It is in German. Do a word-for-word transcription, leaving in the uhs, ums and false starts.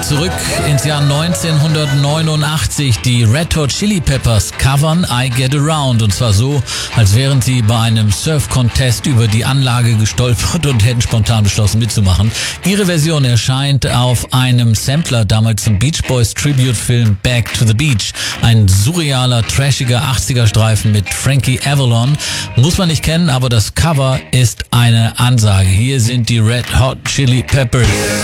zurück ins Jahr neunzehnhundertneunundachtzig. Die Red Hot Chili Peppers covern I Get Around. Und zwar so, als wären sie bei einem Surf-Contest über die Anlage gestolpert und hätten spontan beschlossen mitzumachen. Ihre Version erscheint auf einem Sampler, damals zum Beach Boys Tribute-Film Back to the Beach. Ein surrealer, trashiger achtziger-Streifen mit Frankie Avalon. Muss man nicht kennen, aber das Cover ist eine Ansage. Hier sind die Red Hot Chili Peppers.